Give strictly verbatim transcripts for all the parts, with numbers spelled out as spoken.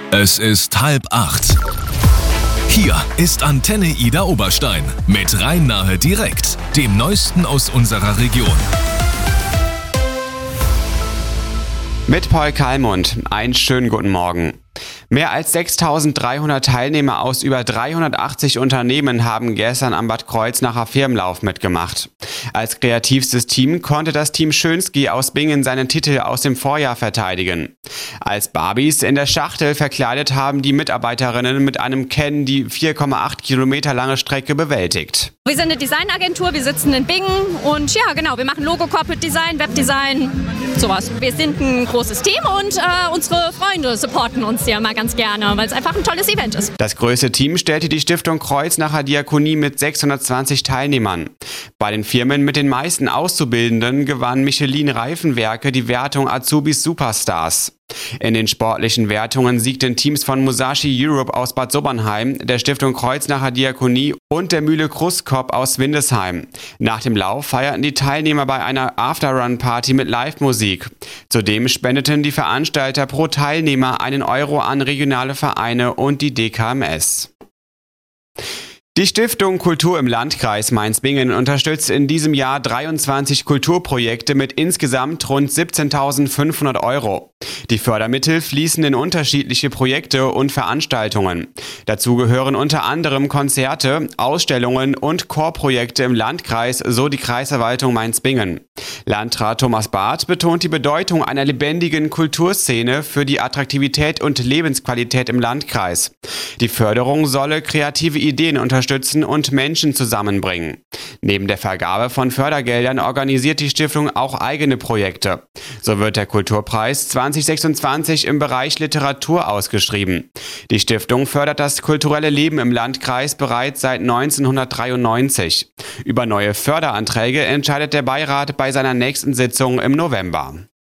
Es ist halb acht. Hier ist Antenne Ida Oberstein mit Rhein-Nahe direkt, dem Neuesten aus unserer Region. Mit Paul Kalmund, einen schönen guten Morgen. Mehr als sechstausenddreihundert Teilnehmer aus über dreihundertachtzig Unternehmen haben gestern am Bad Kreuznacher Firmenlauf mitgemacht. Als kreativstes Team konnte das Team Schönski aus Bingen seinen Titel aus dem Vorjahr verteidigen. Als Barbies in der Schachtel verkleidet haben die Mitarbeiterinnen mit einem Ken die vier Komma acht Kilometer lange Strecke bewältigt. Wir sind eine Designagentur, wir sitzen in Bingen und ja genau, wir machen Logo, Corporate Design, Webdesign, sowas. Wir sind ein großes Team und äh, unsere Freunde supporten uns ja mal ganz gerne, weil es einfach ein tolles Event ist. Das größte Team stellte die Stiftung Kreuznacher Diakonie mit sechshundertzwanzig Teilnehmern. Bei den Firmen mit den meisten Auszubildenden gewann Michelin Reifenwerke die Wertung Azubis Superstars. In den sportlichen Wertungen siegten Teams von Musashi Europe aus Bad Sobernheim, der Stiftung Kreuznacher Diakonie und der Mühle Kruskop aus Windesheim. Nach dem Lauf feierten die Teilnehmer bei einer After-Run-Party mit Live-Musik. Zudem spendeten die Veranstalter pro Teilnehmer einen Euro an regionale Vereine und die D K M S. Die Stiftung Kultur im Landkreis Mainz-Bingen unterstützt in diesem Jahr dreiundzwanzig Kulturprojekte mit insgesamt rund siebzehntausendfünfhundert Euro. Die Fördermittel fließen in unterschiedliche Projekte und Veranstaltungen. Dazu gehören unter anderem Konzerte, Ausstellungen und Chorprojekte im Landkreis, so die Kreisverwaltung Mainz-Bingen. Landrat Thomas Barth betont die Bedeutung einer lebendigen Kulturszene für die Attraktivität und Lebensqualität im Landkreis. Die Förderung solle kreative Ideen unterstützen und Menschen zusammenbringen. Neben der Vergabe von Fördergeldern organisiert die Stiftung auch eigene Projekte. So wird der Kulturpreis zwanzig sechsundzwanzig im Bereich Literatur ausgeschrieben. Die Stiftung fördert das kulturelle Leben im Landkreis bereits seit neunzehnhundertdreiundneunzig. Über neue Förderanträge entscheidet der Beirat bei seiner nächsten Sitzung im November.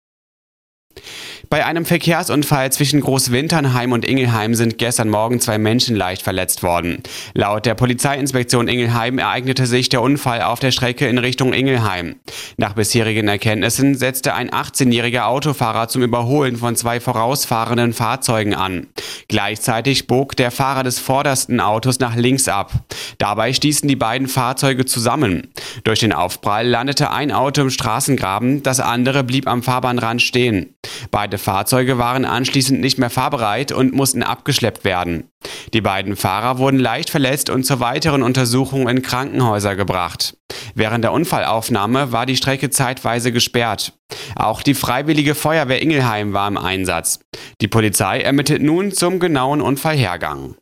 Bei einem Verkehrsunfall zwischen Großwinternheim und Ingelheim sind gestern Morgen zwei Menschen leicht verletzt worden. Laut der Polizeiinspektion Ingelheim ereignete sich der Unfall auf der Strecke in Richtung Ingelheim. Nach bisherigen Erkenntnissen setzte ein achtzehnjähriger Autofahrer zum Überholen von zwei vorausfahrenden Fahrzeugen an. Gleichzeitig bog der Fahrer des vordersten Autos nach links ab. Dabei stießen die beiden Fahrzeuge zusammen. Durch den Aufprall landete ein Auto im Straßengraben, das andere blieb am Fahrbahnrand stehen. Beide Fahrzeuge waren anschließend nicht mehr fahrbereit und mussten abgeschleppt werden. Die beiden Fahrer wurden leicht verletzt und zur weiteren Untersuchung in Krankenhäuser gebracht. Während der Unfallaufnahme war die Strecke zeitweise gesperrt. Auch die Freiwillige Feuerwehr Ingelheim war im Einsatz. Die Polizei ermittelt nun zum genauen Unfallhergang.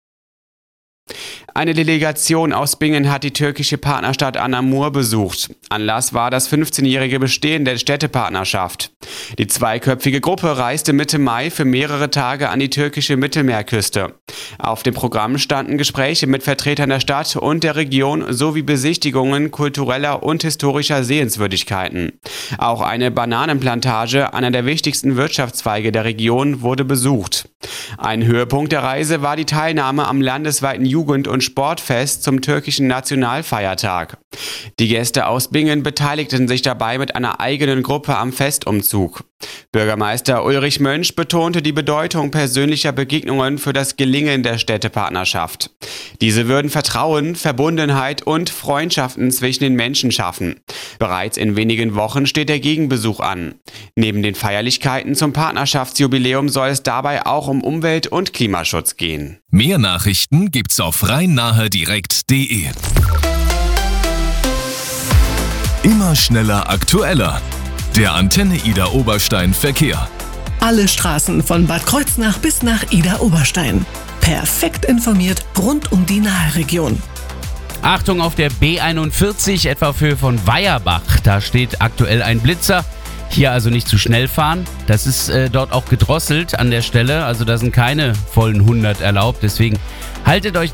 Eine Delegation aus Bingen hat die türkische Partnerstadt Anamur besucht. Anlass war das fünfzehnjährige Bestehen der Städtepartnerschaft. Die zweiköpfige Gruppe reiste Mitte Mai für mehrere Tage an die türkische Mittelmeerküste. Auf dem Programm standen Gespräche mit Vertretern der Stadt und der Region sowie Besichtigungen kultureller und historischer Sehenswürdigkeiten. Auch eine Bananenplantage, einer der wichtigsten Wirtschaftszweige der Region, wurde besucht. Ein Höhepunkt der Reise war die Teilnahme am landesweiten Jugend- und Sportfest zum türkischen Nationalfeiertag. Die Gäste aus Bingen beteiligten sich dabei mit einer eigenen Gruppe am Festumzug. Bürgermeister Ulrich Mönch betonte die Bedeutung persönlicher Begegnungen für das Gelingen der Städtepartnerschaft. Diese würden Vertrauen, Verbundenheit und Freundschaften zwischen den Menschen schaffen. Bereits in wenigen Wochen steht der Gegenbesuch an. Neben den Feierlichkeiten zum Partnerschaftsjubiläum soll es dabei auch um Umwelt- und Klimaschutz gehen. Mehr Nachrichten gibt's auf rhein-nahe direkt punkt de. Immer schneller, aktueller. Der Antenne Ida Oberstein Verkehr. Alle Straßen von Bad Kreuznach bis nach Ida Oberstein. Perfekt informiert rund um die Nahe-Region. Achtung auf der B einundvierzig, etwa auf Höhe von Weierbach. Da steht aktuell ein Blitzer. Hier also nicht zu schnell fahren. Das ist äh, dort auch gedrosselt an der Stelle. Also da sind keine vollen hundert erlaubt. Deswegen haltet euch